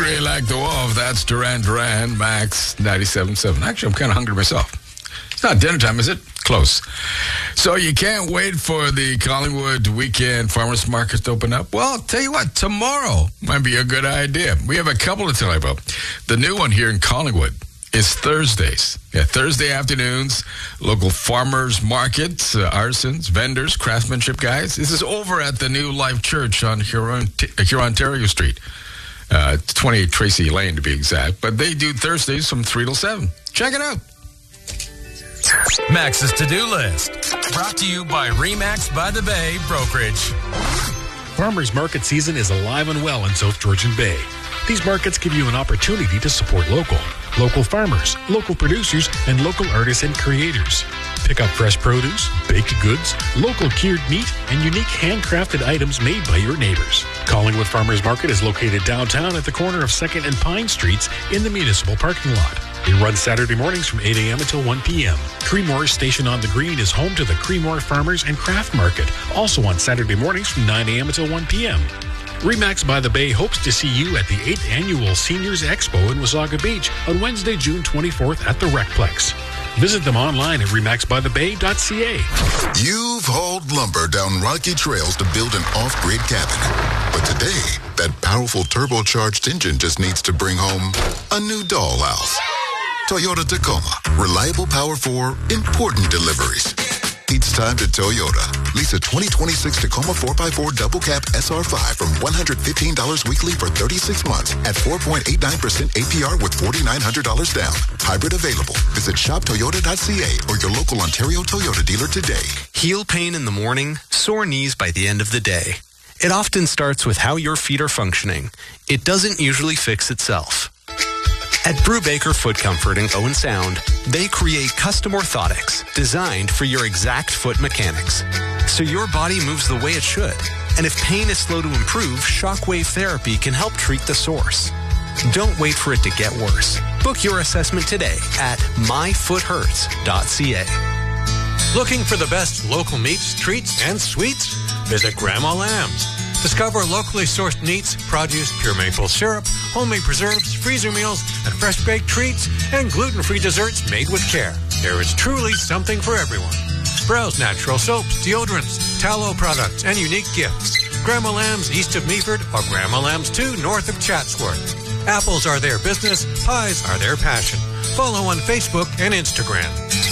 Hungry Like the Wolf. That's Duran Duran, Max 97.7. Actually, I'm kind of hungry myself. It's not dinner time, is it? Close. So you can't wait for the Collingwood Weekend Farmers Market to open up? Well, I'll tell you what, tomorrow might be a good idea. We have a couple to tell you about. The new one here in Collingwood is Thursdays. Yeah, Thursday afternoons, local farmers markets, artisans, vendors, craftsmanship guys. This is over at the New Life Church on Hurontario Street. 28 Tracy Lane to be exact. But they do Thursdays from 3 till 7. Check it out. Max's to-do list. Brought to you by RE/MAX by the Bay Brokerage. Farmers market season is alive and well in South Georgian Bay. These markets give you an opportunity to support local farmers, local producers, and local artists and creators. Pick up fresh produce, baked goods, local cured meat, and unique handcrafted items made by your neighbors. Collingwood Farmers Market is located downtown at the corner of 2nd and Pine Streets in the municipal parking lot. They run Saturday mornings from 8 a.m. until 1 p.m. Creemore Station on the Green is home to the Creemore Farmers and Craft Market, also on Saturday mornings from 9 a.m. until 1 p.m. RE/MAX by the Bay hopes to see you at the 8th Annual Seniors Expo in Wasaga Beach on Wednesday, June 24th at the Recplex. Visit them online at remaxbythebay.ca. You've hauled lumber down rocky trails to build an off-grid cabin. But today, that powerful turbocharged engine just needs to bring home a new dollhouse. Toyota Tacoma. Reliable power for important deliveries. It's time to Toyota. Lease a 2026 Tacoma 4x4 double cab SR5 from $115 weekly for 36 months at 4.89% APR with $4,900 down. Hybrid available. Visit shoptoyota.ca or your local Ontario Toyota dealer today. Heel pain in the morning, sore knees by the end of the day. It often starts with how your feet are functioning. It doesn't usually fix itself. At Brubaker Foot Comfort in Owen Sound, they create custom orthotics designed for your exact foot mechanics, so your body moves the way it should. And if pain is slow to improve, shockwave therapy can help treat the source. Don't wait for it to get worse. Book your assessment today at myfoothurts.ca. Looking for the best local meats, treats, and sweets? Visit Grandma Lamb's. Discover locally sourced meats, produce, pure maple syrup, homemade preserves, freezer meals, and fresh baked treats, and gluten-free desserts made with care. There is truly something for everyone. Browse natural soaps, deodorants, tallow products, and unique gifts. Grandma Lamb's east of Meaford or Grandma Lamb's 2 north of Chatsworth. Apples are their business, pies are their passion. Follow on Facebook and Instagram.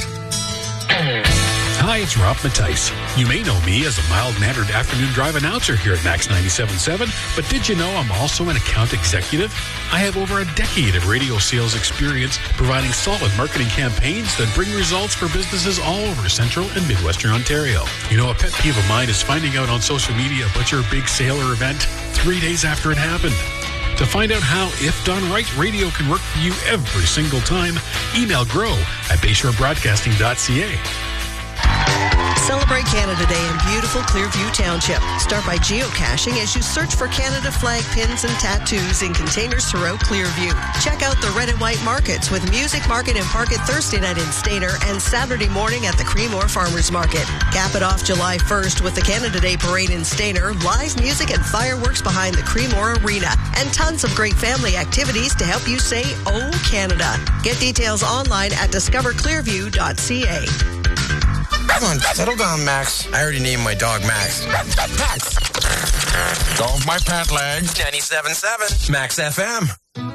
Hi, it's Rob Mattice. You may know me as a mild-mannered afternoon drive announcer here at Max 97.7, but did you know I'm also an account executive? I have over a decade of radio sales experience providing solid marketing campaigns that bring results for businesses all over Central and Midwestern Ontario. You know, a pet peeve of mine is finding out on social media about your big sale or event 3 days after it happened. To find out how, if done right, radio can work for you every single time, email grow@bayshorebroadcasting.ca. Celebrate Canada Day in beautiful Clearview Township. Start by geocaching as you search for Canada flag pins and tattoos in containers throughout Clearview. Check out the Red and White Markets with Music Market and Park at Thursday night in Stayner and Saturday morning at the Creemore Farmers Market. Cap it off July 1st with the Canada Day Parade in Stayner, live music and fireworks behind the Creemore Arena, and tons of great family activities to help you say, "Oh, Canada." Get details online at discoverclearview.ca. Come on, settle down, Max. I already named my dog Max. Max! Go off my pant leg. 97.7 Max FM.